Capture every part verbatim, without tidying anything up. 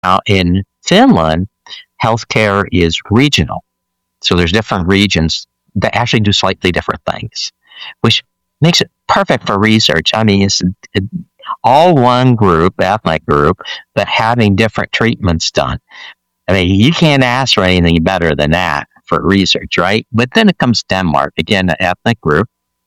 Now, in Finland, healthcare is regional. So there's different regions that actually do slightly different things, which makes it perfect for research. I mean, it's it, all one group, ethnic group, but having different treatments done. I mean, you can't ask for anything better than that for research, right? But then it comes Denmark, again, an ethnic group,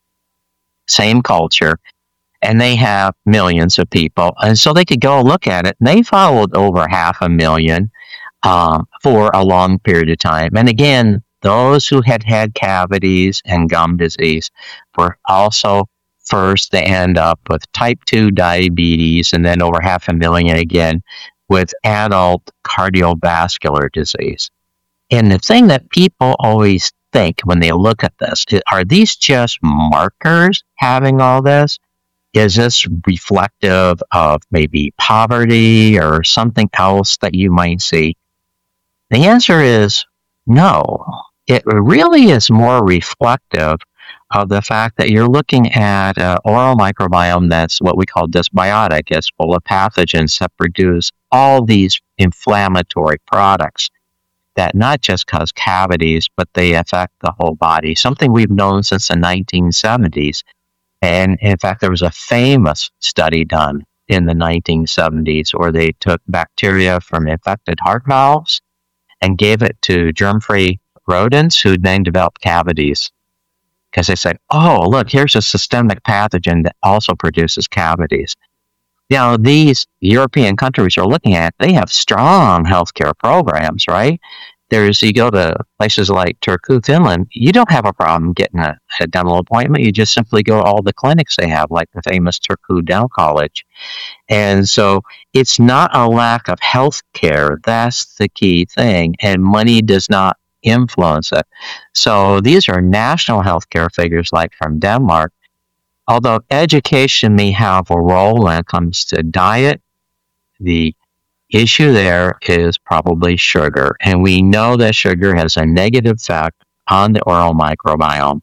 same culture, and they have millions of people. And so they could go look at it. And they followed over half a million um, for a long period of time. And again, those who had had cavities and gum disease were also first to end up with type two diabetes, and then over half a million again with adult cardiovascular disease. And the thing that people always think when they look at this, are these just markers having all this? Is this reflective of maybe poverty or something else that you might see? The answer is no. It really is more reflective of the fact that you're looking at an oral microbiome that's what we call dysbiotic. It's full of pathogens that produce all these inflammatory products that not just cause cavities, but they affect the whole body, something we've known since the nineteen seventies. And in fact, there was a famous study done in the nineteen seventies where they took bacteria from infected heart valves and gave it to germ-free rodents who then developed cavities. Because they said, oh, look, here's a systemic pathogen that also produces cavities. You know, these European countries are looking at, they have strong healthcare programs, right? There's, you go to places like Turku, Finland, you don't have a problem getting a, a dental appointment. You just simply go to all the clinics they have, like the famous Turku Dental College. And so it's not a lack of health care. That's the key thing. And money does not influence it. So these are national healthcare figures like from Denmark. Although education may have a role when it comes to diet, the issue there is probably sugar. And we know that sugar has a negative effect on the oral microbiome.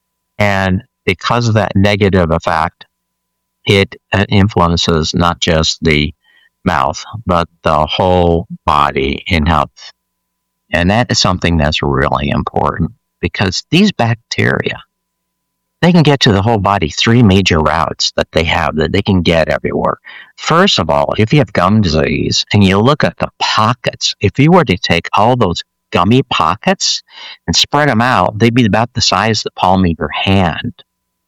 And because of that negative effect, it influences not just the mouth, but the whole body in health. And that is something that's really important because these bacteria, they can get to the whole body, three major routes that they have that they can get everywhere. First of all, if you have gum disease and you look at the pockets, if you were to take all those gummy pockets and spread them out, they'd be about the size of the palm of your hand.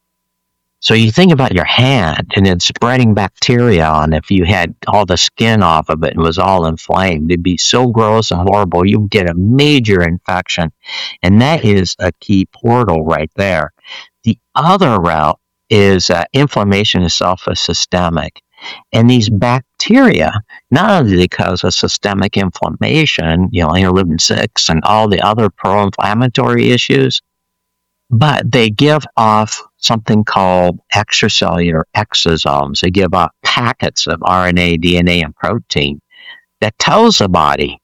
So you think about your hand and then spreading bacteria on, if you had all the skin off of it and was all inflamed, it'd be so gross and horrible, you'd get a major infection. And that is a key portal right there. The other route is uh, inflammation itself is systemic. And these bacteria, not only do they cause a systemic inflammation, you know, interleukin six and all the other pro-inflammatory issues, but they give off something called extracellular exosomes. They give off packets of R N A, D N A, and protein that tells the body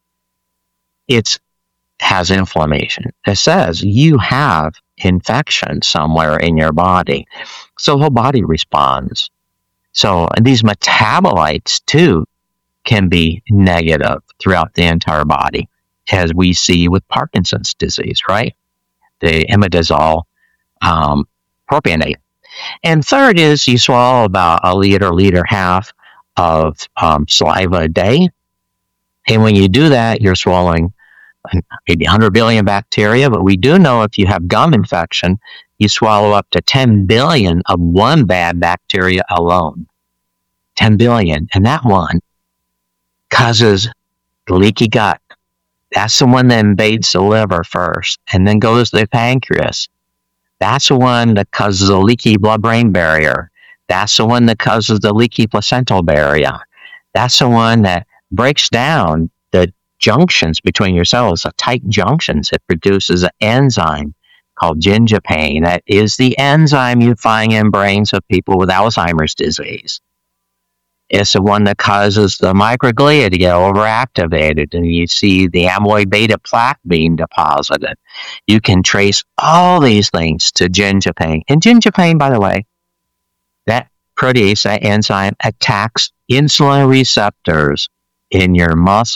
it has inflammation. It says you have infection somewhere in your body. So the whole body responds. So these metabolites, too, can be negative throughout the entire body, as we see with Parkinson's disease, right? The imidazole um, propionate. And third is you swallow about a liter, liter half of um, saliva a day. And when you do that, you're swallowing maybe one hundred billion bacteria. But we do know if you have gum infection, you swallow up to ten billion of one bad bacteria alone. ten billion. And that one causes leaky gut. That's the one that invades the liver first and then goes to the pancreas. That's the one that causes a leaky blood-brain barrier. That's the one that causes the leaky placental barrier. That's the one that breaks down the junctions between your cells, the tight junctions. It produces an enzyme called gingipain. That is the enzyme you find in brains of people with Alzheimer's disease. It's the one that causes the microglia to get overactivated, and you see the amyloid beta plaque being deposited. You can trace all these things to gingipain. And gingipain, by the way, that protease, that enzyme, attacks insulin receptors in your muscle